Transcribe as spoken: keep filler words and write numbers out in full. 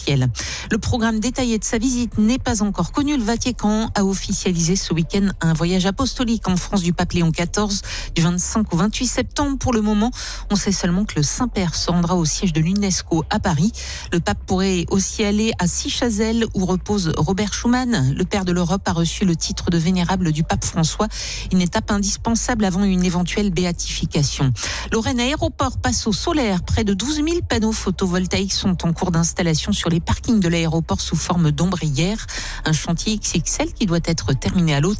officielle. Le programme détaillé de sa visite n'est pas encore connu. Le Vatican a officialisé ce week-end un voyage apostolique en France du pape Léon quatorze du vingt-cinq au vingt-huit septembre. Pour le moment, on sait seulement que le Saint-Père se rendra au siège de l'UNESCO à Paris. Le pape pourrait aussi aller à Sichazel où repose Robert Schuman. Le père de l'Europe a reçu le titre de vénérable du pape François, une étape indispensable avant une éventuelle béatification. Lorraine Aéroport passe au solaire. Près de douze mille panneaux photovoltaïques sont en cours d'installation sur les parkings de l'aéroport sous forme d'ombrières. Un chantier X X L qui doit être terminé à l'automne.